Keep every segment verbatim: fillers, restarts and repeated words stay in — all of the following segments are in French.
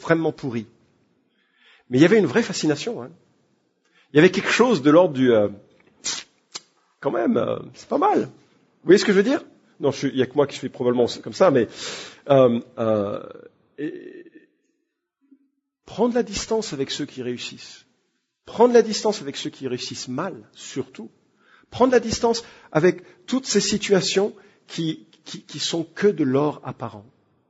extrêmement pourri. Mais il y avait une vraie fascination. Hein. Il y avait quelque chose de l'ordre du... Euh, quand même, euh, c'est pas mal. Vous voyez ce que je veux dire? Non, il n'y a que moi qui fais probablement comme ça, mais... Euh, euh, et, prendre la distance avec ceux qui réussissent. Prendre la distance avec ceux qui réussissent mal, surtout. Prendre la distance avec toutes ces situations qui, qui, qui sont que de l'or apparent.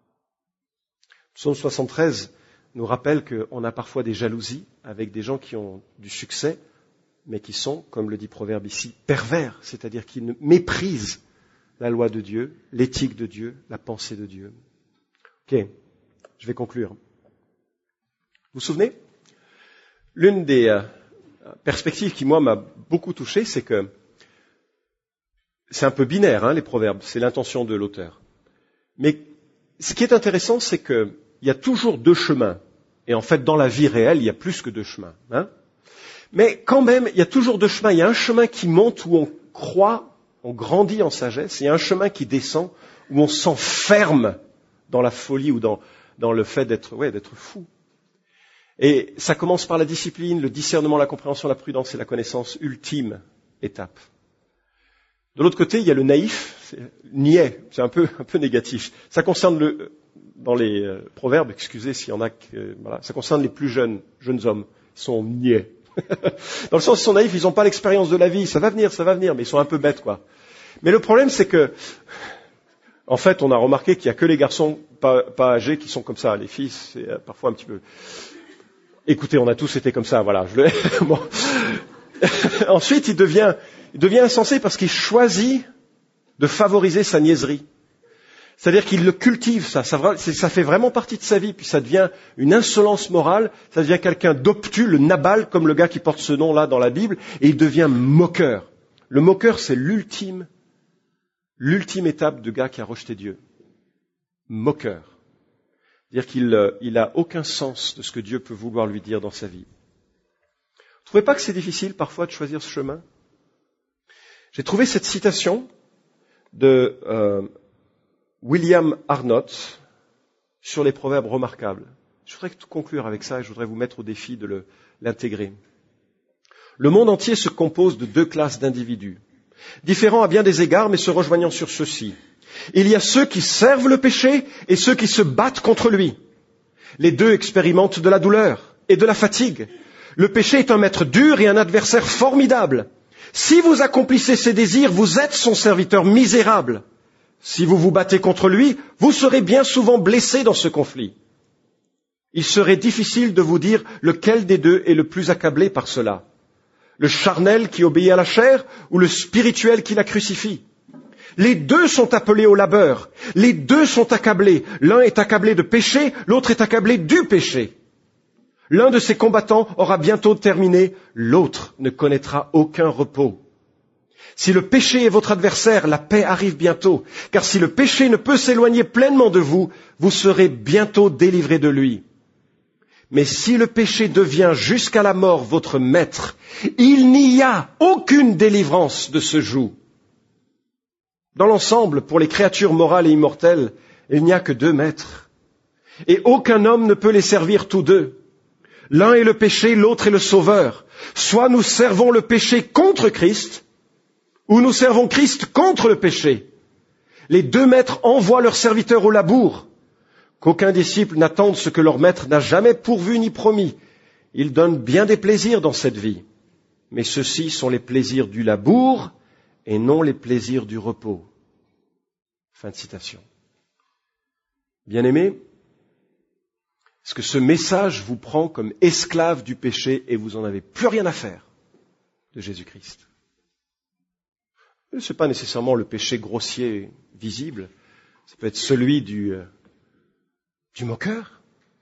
Psaume soixante-treize nous rappelle qu'on a parfois des jalousies avec des gens qui ont du succès, mais qui sont, comme le dit Proverbe ici, pervers, c'est-à-dire qui méprisent la loi de Dieu, l'éthique de Dieu, la pensée de Dieu. Ok, je vais conclure. Vous vous souvenez? L'une des euh, perspectives qui, moi, m'a beaucoup touché, c'est que c'est un peu binaire, hein, les proverbes, c'est l'intention de l'auteur. Mais ce qui est intéressant, c'est qu'il y a toujours deux chemins. Et en fait, dans la vie réelle, il y a plus que deux chemins. Hein. Mais quand même, il y a toujours deux chemins. Il y a un chemin qui monte où on croit, on grandit en sagesse. Et il y a un chemin qui descend où on s'enferme dans la folie ou dans, dans le fait d'être, ouais, d'être fou. Et ça commence par la discipline, le discernement, la compréhension, la prudence et la connaissance, ultime étape. De l'autre côté, il y a le naïf, c'est niais, c'est un peu, un peu négatif. Ça concerne le, dans les euh, proverbes, excusez s'il y en a que, euh, voilà, ça concerne les plus jeunes, jeunes hommes. Ils sont niais. Dans le sens, ils sont naïfs, ils n'ont pas l'expérience de la vie. Ça va venir, ça va venir, mais ils sont un peu bêtes, quoi. Mais le problème, c'est que, en fait, on a remarqué qu'il n'y a que les garçons pas, pas âgés qui sont comme ça. Les filles, c'est euh, parfois un petit peu... Écoutez, on a tous été comme ça, voilà. Je le... bon. Ensuite, il devient, il devient insensé parce qu'il choisit de favoriser sa niaiserie. C'est-à-dire qu'il le cultive, ça, ça, ça fait vraiment partie de sa vie, puis ça devient une insolence morale, ça devient quelqu'un d'obtus, le Nabal, comme le gars qui porte ce nom-là dans la Bible, et il devient moqueur. Le moqueur, c'est l'ultime, l'ultime étape de gars qui a rejeté Dieu. Moqueur. C'est-à-dire qu'il il a aucun sens de ce que Dieu peut vouloir lui dire dans sa vie. Vous ne trouvez pas que c'est difficile parfois de choisir ce chemin? J'ai trouvé cette citation de euh, William Arnott sur les proverbes remarquables. Je voudrais conclure avec ça et je voudrais vous mettre au défi de le, l'intégrer. Le monde entier se compose de deux classes d'individus, différents à bien des égards mais se rejoignant sur ceux-ci. Il y a ceux qui servent le péché et ceux qui se battent contre lui. Les deux expérimentent de la douleur et de la fatigue. Le péché est un maître dur et un adversaire formidable. Si vous accomplissez ses désirs, vous êtes son serviteur misérable. Si vous vous battez contre lui, vous serez bien souvent blessé dans ce conflit. Il serait difficile de vous dire lequel des deux est le plus accablé par cela. Le charnel qui obéit à la chair ou le spirituel qui la crucifie. Les deux sont appelés au labeur. Les deux sont accablés. L'un est accablé de péché, l'autre est accablé du péché. L'un de ces combattants aura bientôt terminé, l'autre ne connaîtra aucun repos. Si le péché est votre adversaire, la paix arrive bientôt, car si le péché ne peut s'éloigner pleinement de vous, vous serez bientôt délivrés de lui. Mais si le péché devient jusqu'à la mort votre maître, il n'y a aucune délivrance de ce joug. Dans l'ensemble, pour les créatures morales et immortelles, il n'y a que deux maîtres. Et aucun homme ne peut les servir tous deux. L'un est le péché, l'autre est le sauveur. Soit nous servons le péché contre Christ, ou nous servons Christ contre le péché. Les deux maîtres envoient leurs serviteurs au labour. Qu'aucun disciple n'attende ce que leur maître n'a jamais pourvu ni promis. Ils donnent bien des plaisirs dans cette vie. Mais ceux-ci sont les plaisirs du labour et non les plaisirs du repos. Fin de citation. Bien-aimés, est-ce que ce message vous prend comme esclave du péché et vous n'en avez plus rien à faire de Jésus-Christ? Ce n'est pas nécessairement le péché grossier, visible. Ça peut être celui du, euh, du moqueur.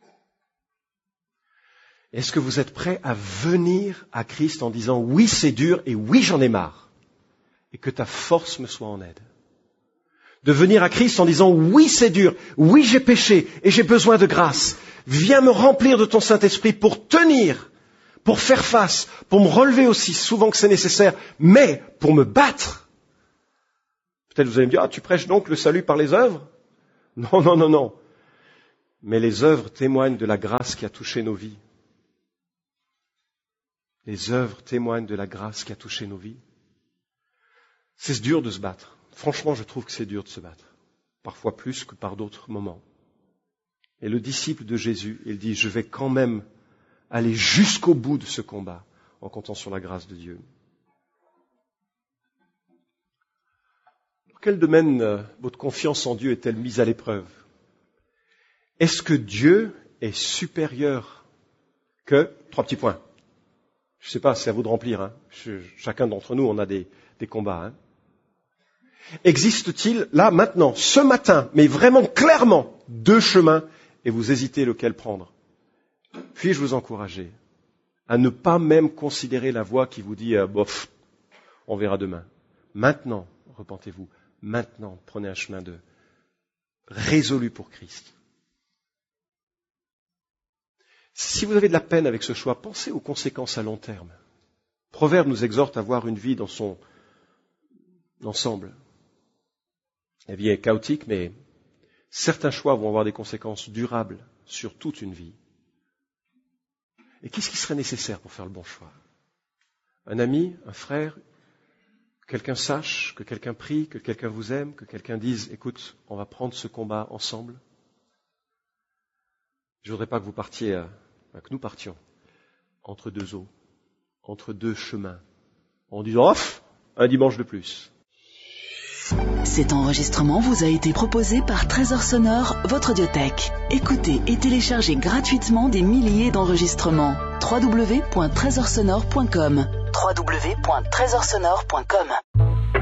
Est-ce que vous êtes prêt à venir à Christ en disant « Oui, c'est dur et oui, j'en ai marre » et que ta force me soit en aide? De venir à Christ en disant « Oui, c'est dur, oui, j'ai péché et j'ai besoin de grâce. Viens me remplir de ton Saint-Esprit pour tenir, pour faire face, pour me relever aussi souvent que c'est nécessaire, mais pour me battre. » Peut-être vous allez me dire « Ah, tu prêches donc le salut par les œuvres ?» Non, non, non, non. mais les œuvres témoignent de la grâce qui a touché nos vies. Les œuvres témoignent de la grâce qui a touché nos vies. C'est dur de se battre. Franchement, je trouve que c'est dur de se battre. Parfois plus que par d'autres moments. Et le disciple de Jésus, il dit, je vais quand même aller jusqu'au bout de ce combat en comptant sur la grâce de Dieu. Dans quel domaine euh, votre confiance en Dieu est-elle mise à l'épreuve? Est-ce que Dieu est supérieur que... Trois petits points. Je ne sais pas, c'est à vous de remplir. Hein. Je, chacun d'entre nous, on a des, des combats. Hein. Existe-t-il, là, maintenant, ce matin, mais vraiment clairement, deux chemins et vous hésitez lequel prendre? Puis-je vous encourager à ne pas même considérer la voix qui vous dit euh, « bof, on verra demain ». Maintenant, repentez-vous. Maintenant, prenez un chemin de résolu pour Christ. Si vous avez de la peine avec ce choix, pensez aux conséquences à long terme. Proverbe nous exhorte à voir une vie dans son ensemble. La vie est chaotique, mais certains choix vont avoir des conséquences durables sur toute une vie. Et qu'est-ce qui serait nécessaire pour faire le bon choix? Un ami, un frère, quelqu'un sache, que quelqu'un prie, que quelqu'un vous aime, que quelqu'un dise, écoute, on va prendre ce combat ensemble. Je ne voudrais pas que vous partiez, à, que nous partions entre deux eaux, entre deux chemins, en disant, off, un dimanche de plus. Cet enregistrement vous a été proposé par Trésor Sonore, votre audiothèque. Écoutez et téléchargez gratuitement des milliers d'enregistrements. w w w point trésor sonore point com w w w point trésor sonore point com